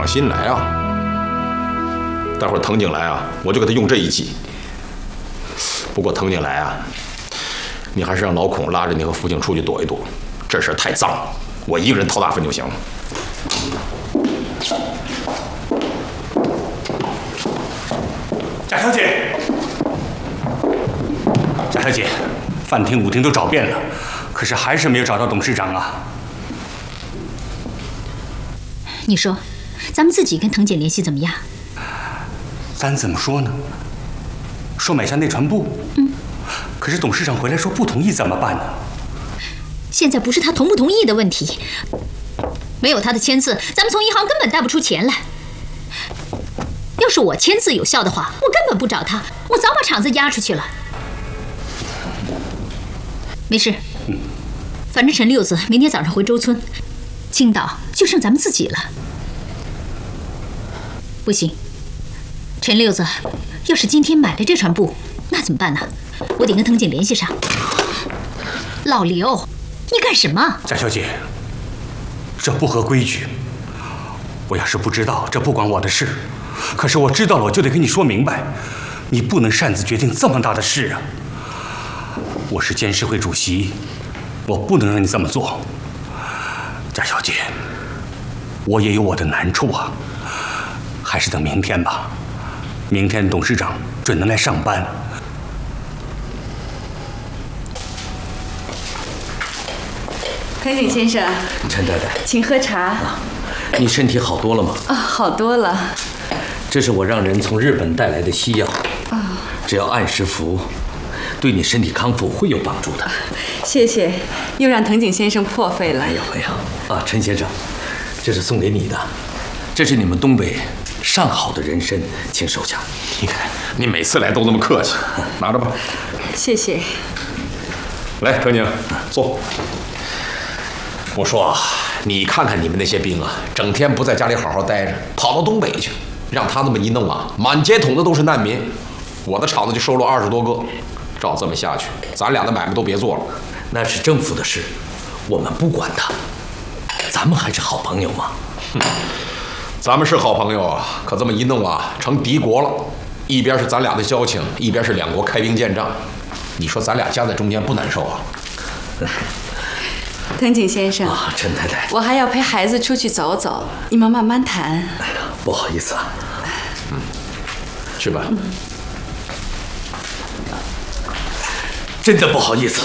放心来啊，待会儿藤井来啊，我就给他用这一计。不过藤井来啊，你还是让老孔拉着你和辅警出去躲一躲，这事儿太脏了，我一个人掏大粪就行了。 贾小姐，贾小姐，饭厅、舞厅都找遍了，可是还是没有找到董事长啊。 你说，咱们自己跟藤姐联系怎么样？ 咱怎么说呢？说买下内传部，可是董事长回来说不同意，怎么办呢？ 现在不是他同不同意的问题，没有他的签字，咱们从银行根本贷不出钱来。要是我签字有效的话，我根本不找他，我早把厂子押出去了。没事，反正陈六子明天早上回周村，青岛就剩咱们自己了。不行，陈六子要是今天买了这船布，那怎么办呢？我得跟藤井联系上。老刘，你干什么？ 贾小姐，这不合规矩。我要是不知道，这不关我的事。可是我知道了，我就得跟你说明白，你不能擅自决定这么大的事啊！我是监事会主席，我不能让你这么做。贾小姐，我也有我的难处啊，还是等明天吧。明天董事长准能来上班。 藤井先生， 陈太太， 请喝茶。 你身体好多了吗？ 啊，好多了。 这是我让人从日本带来的西药，只要按时服，对你身体康复会有帮助的。 谢谢，又让藤井先生破费了。 哎呀，啊，陈先生，这是送给你的，这是你们东北上好的人参，请收下。 你看，你每次来都这么客气，拿着吧。 谢谢。 来，藤井，坐。我说啊，你看看你们那些兵啊，整天不在家里好好待着，跑到东北去，让他这么一弄啊，满街捅的都是难民。我的厂子就收了20多个，照这么下去，咱俩的买卖都别做了。 那是政府的事，我们不管他。咱们还是好朋友嘛。 咱们是好朋友啊，可这么一弄啊，成敌国了。一边是咱俩的交情，一边是两国开兵见仗，你说咱俩夹在中间不难受啊？ 藤井先生， 陈太太， 我还要陪孩子出去走走，你们慢慢谈。 哎呀，不好意思啊。 去吧。 真的不好意思。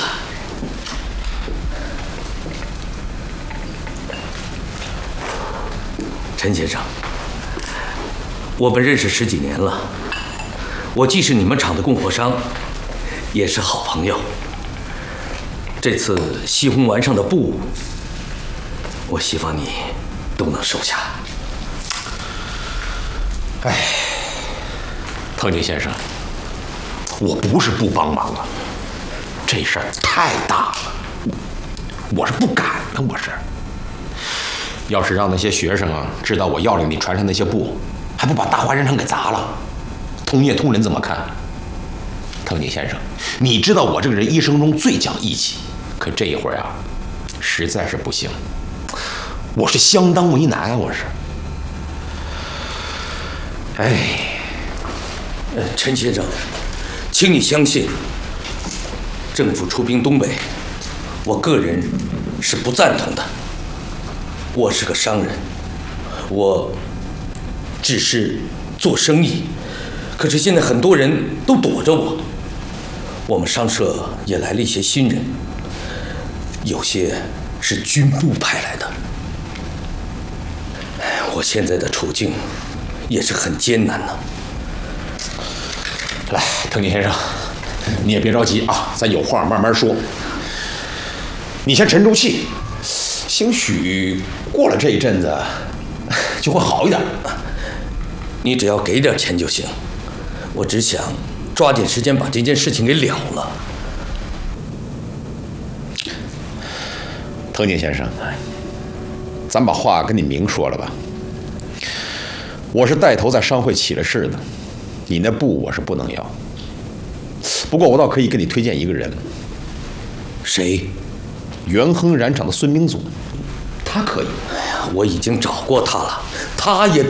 陈先生，我们认识10几年了，我既是你们厂的供货商，也是好朋友。这次西红丸上的布，我希望你都能收下。 哎，藤井先生，我不是不帮忙啊，这事儿太大了，我是不敢的，我是。要是让那些学生啊知道我要了你船上那些布，还不把大华人厂给砸了，同业同仁怎么看？藤井先生，你知道我这个人一生中最讲义气，可这一会儿啊，实在是不行，我是相当为难啊，我是。哎， 陈先生，请你相信，政府出兵东北，我个人是不赞同的。我是个商人，我只是做生意，可是现在很多人都躲着我。我们商社也来了一些新人，有些是军部派来的。我现在的处境也是很艰难的。 来，藤井先生，你也别着急啊，咱有话慢慢说。你先沉住气，兴许过了这一阵子就会好一点。 你只要给点钱就行，我只想抓紧时间把这件事情给了了。 藤井先生，咱把话跟你明说了吧。我是带头在商会起了事的，你那布我是不能要。不过我倒可以给你推荐一个人。 谁？ 元亨染厂的孙明祖，他可以。 哎呀，我已经找过他了，他也